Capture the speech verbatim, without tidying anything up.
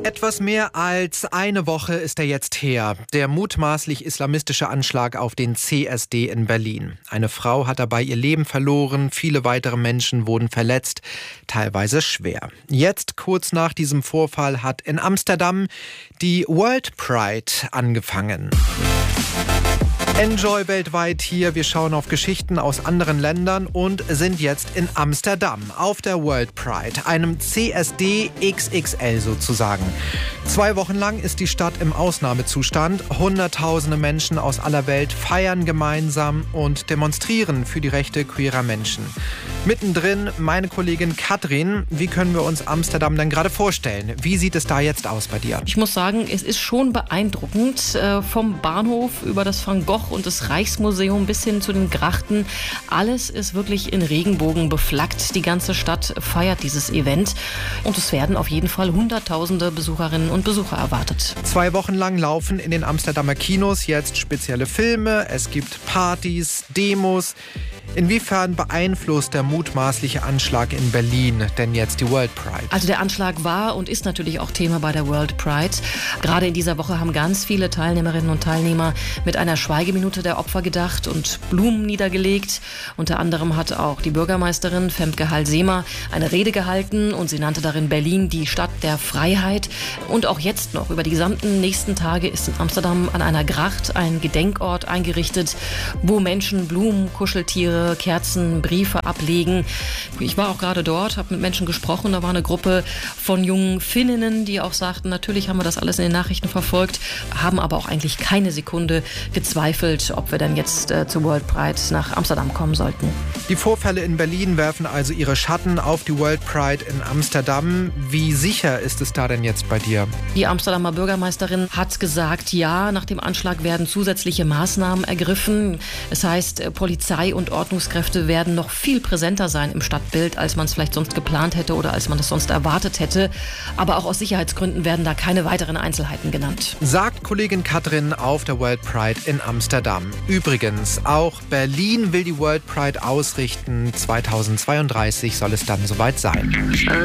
Etwas mehr als eine Woche ist er jetzt her. Der mutmaßlich islamistische Anschlag auf den C S D in Berlin. Eine Frau hat dabei ihr Leben verloren, viele weitere Menschen wurden verletzt, teilweise schwer. Jetzt, kurz nach diesem Vorfall, hat in Amsterdam die World Pride angefangen. Enjoy weltweit hier. Wir schauen auf Geschichten aus anderen Ländern und sind jetzt in Amsterdam auf der World Pride, einem C S D X X L sozusagen. Zwei Wochen lang ist die Stadt im Ausnahmezustand. Hunderttausende Menschen aus aller Welt feiern gemeinsam und demonstrieren für die Rechte queerer Menschen. Mittendrin meine Kollegin Katrin. Wie können wir uns Amsterdam denn gerade vorstellen? Wie sieht es da jetzt aus bei dir? Ich muss sagen, es ist schon beeindruckend. Äh, vom Bahnhof über das Van Gogh und das Rijksmuseum bis hin zu den Grachten. Alles ist wirklich in Regenbogen beflaggt. Die ganze Stadt feiert dieses Event. Und es werden auf jeden Fall Hunderttausende Besucherinnen und Besucher erwartet. Zwei Wochen lang laufen in den Amsterdamer Kinos jetzt spezielle Filme. Es gibt Partys, Demos. Inwiefern beeinflusst der mutmaßliche Anschlag in Berlin denn jetzt die World Pride? Also der Anschlag war und ist natürlich auch Thema bei der World Pride. Gerade in dieser Woche haben ganz viele Teilnehmerinnen und Teilnehmer mit einer Schweigeminute der Opfer gedacht und Blumen niedergelegt. Unter anderem hat auch die Bürgermeisterin Femke Halsema eine Rede gehalten und sie nannte darin Berlin die Stadt der Freiheit. Und auch jetzt noch über die gesamten nächsten Tage ist in Amsterdam an einer Gracht ein Gedenkort eingerichtet, wo Menschen Blumen, Kuscheltiere, Kerzen, Briefe ablegen. Ich war auch gerade dort, habe mit Menschen gesprochen. Da war eine Gruppe von jungen Finninnen, die auch sagten, natürlich haben wir das alles in den Nachrichten verfolgt, haben aber auch eigentlich keine Sekunde gezweifelt, ob wir dann jetzt äh, zur World Pride nach Amsterdam kommen sollten. Die Vorfälle in Berlin werfen also ihre Schatten auf die World Pride in Amsterdam. Wie sicher ist es da denn jetzt bei dir? Die Amsterdamer Bürgermeisterin hat gesagt, ja, nach dem Anschlag werden zusätzliche Maßnahmen ergriffen. Es heißt, Polizei und Ordnungskräfte werden noch viel präsenter sein im Stadtbild, als man es vielleicht sonst geplant hätte oder als man es sonst erwartet hätte. Aber auch aus Sicherheitsgründen werden da keine weiteren Einzelheiten genannt. Sagt Kollegin Katrin auf der World Pride in Amsterdam. Übrigens, auch Berlin will die World Pride ausrichten. zweitausendzweiunddreißig soll es dann soweit sein.